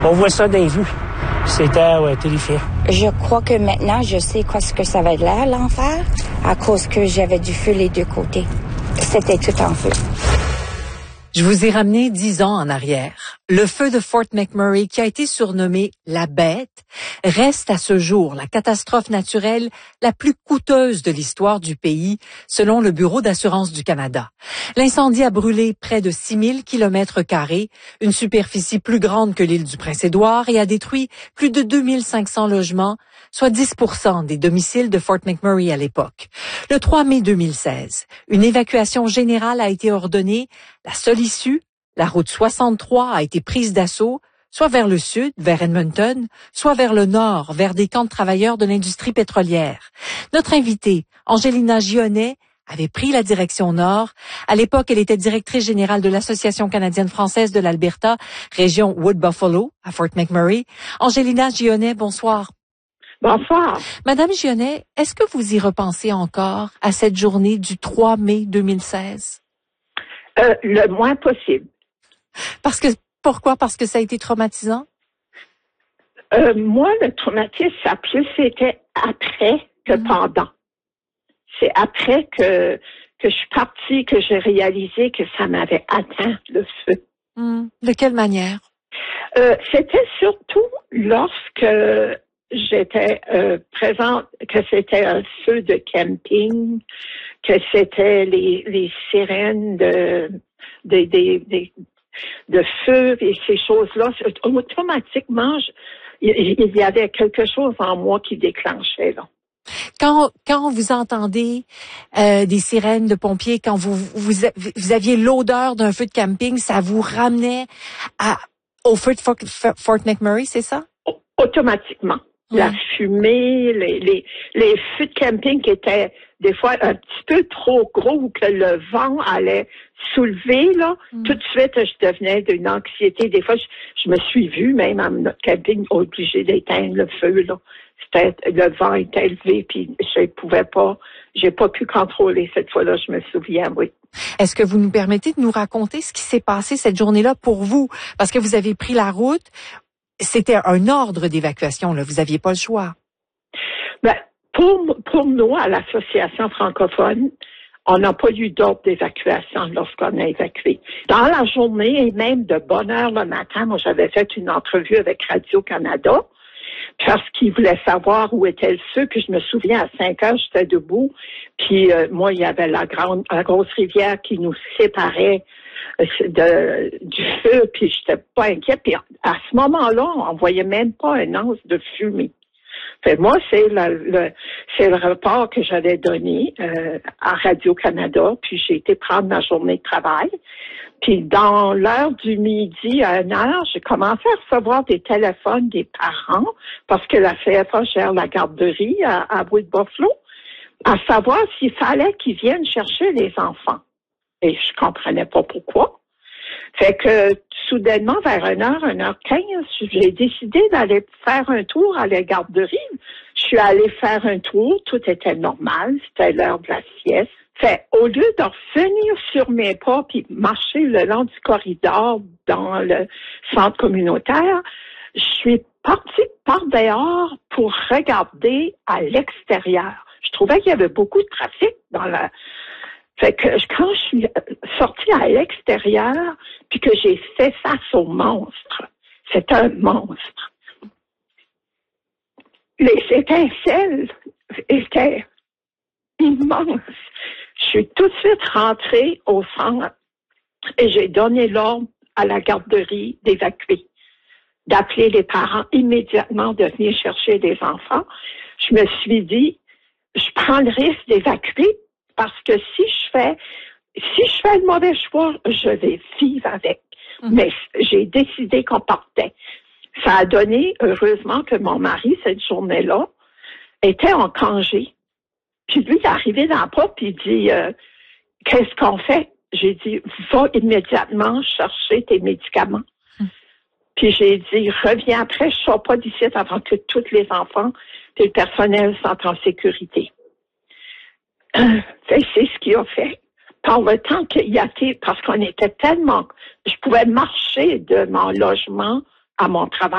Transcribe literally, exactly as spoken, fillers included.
On voit ça dans les vues. C'était ouais, terrifiant. Je crois que maintenant, je sais quoi ce que ça va être l'air, l'enfer, à cause que j'avais du feu les deux côtés. C'était tout en feu. Je vous ai ramené dix ans en arrière. Le feu de Fort McMurray, qui a été surnommé la Bête, reste à ce jour la catastrophe naturelle la plus coûteuse de l'histoire du pays, selon le Bureau d'assurance du Canada. L'incendie a brûlé près de six mille kilomètres carrés, une superficie plus grande que l'île du Prince-Édouard, et a détruit plus de deux mille cinq cents logements, soit dix pour cent des domiciles de Fort McMurray à l'époque. Le trois mai deux mille seize, une évacuation générale a été ordonnée. La seule issue, la route soixante-trois a été prise d'assaut, soit vers le sud, vers Edmonton, soit vers le nord, vers des camps de travailleurs de l'industrie pétrolière. Notre invitée, Angelina Gionnet, avait pris la direction nord. À l'époque, elle était directrice générale de l'Association canadienne-française de l'Alberta, région Wood-Buffalo, à Fort McMurray. Angelina Gionnet, bonsoir. Bonsoir. Madame Gionnet, est-ce que vous y repensez encore à cette journée du trois mai deux mille seize? Euh, le moins possible. Parce que, pourquoi? Parce que ça a été traumatisant? Euh, moi, le traumatisme, ça plus c'était après que mmh. pendant. C'est après que, que je suis partie que j'ai réalisé que ça m'avait atteint, le feu. Mmh. De quelle manière? Euh, c'était surtout lorsque j'étais euh, présente, que c'était un feu de camping, que c'était les, les sirènes de, de, de, de, de feu et ces choses-là. Automatiquement, je, il y avait quelque chose en moi qui déclenchait, là. Quand, quand vous entendez euh, des sirènes de pompiers, quand vous, vous, vous aviez l'odeur d'un feu de camping, ça vous ramenait à, au feu de Fort, Fort McMurray, c'est ça? Automatiquement. Mmh. La fumée, les, les, les feux de camping qui étaient des fois un petit peu trop gros ou que le vent allait soulever, là, mmh. tout de suite, je devenais d'une anxiété. Des fois, je, je me suis vue, même à notre camping, obligée d'éteindre le feu, là. C'était, le vent était élevé, puis je pouvais pas, j'ai pas pu contrôler cette fois-là, je me souviens, oui. Est-ce que vous nous permettez de nous raconter ce qui s'est passé cette journée-là pour vous? Parce que vous avez pris la route. C'était un ordre d'évacuation, là. Vous aviez pas le choix. Ben, pour, pour nous, à l'Association francophone, on n'a pas eu d'ordre d'évacuation lorsqu'on a évacué. Dans la journée et même de bonne heure le matin, moi, j'avais fait une entrevue avec Radio-Canada parce qu'ils voulaient savoir où était le feu. Puis je me souviens, à cinq heures, j'étais debout. Puis euh, moi, il y avait la grande, la grosse rivière qui nous séparait de, du feu. Puis j'étais pas inquiète. Puis à ce moment-là, on voyait même pas un once de fumée. Fait moi, c'est le, le c'est le report que j'avais donné euh, à Radio-Canada. Puis j'ai été prendre ma journée de travail. Puis dans l'heure du midi à une heure, j'ai commencé à recevoir des téléphones des parents parce que la C F A gère la garderie à, à Wood-Buffalo, à savoir s'il fallait qu'ils viennent chercher les enfants. Et je comprenais pas pourquoi. Fait que soudainement, vers une heure, une heure quinze, j'ai décidé d'aller faire un tour à la garderie. Je suis allée faire un tour, tout était normal, c'était l'heure de la sieste. Fait, au lieu de revenir sur mes pas puis marcher le long du corridor dans le centre communautaire, je suis partie par dehors pour regarder à l'extérieur. Je trouvais qu'il y avait beaucoup de trafic dans la... Fait que quand je suis sortie à l'extérieur puis que j'ai fait face au monstre, c'est un monstre. Les étincelles étaient immenses. Je suis tout de suite rentrée au centre et j'ai donné l'ordre à la garderie d'évacuer, d'appeler les parents immédiatement de venir chercher des enfants. Je me suis dit, je prends le risque d'évacuer parce que si je fais, si je fais le mauvais choix, je vais vivre avec. Mm-hmm. Mais j'ai décidé qu'on partait. Ça a donné, heureusement, que mon mari, cette journée-là, était en congé. Puis lui, il est arrivé dans la porte, puis il dit, euh, qu'est-ce qu'on fait? J'ai dit, va immédiatement chercher tes médicaments. Hum. Puis j'ai dit, reviens après, je ne sors pas d'ici avant que tous les enfants et le personnel sont en sécurité. C'est ce qu'il a fait. Par le temps qu'il y a été, parce qu'on était tellement, je pouvais marcher de mon logement à mon travail.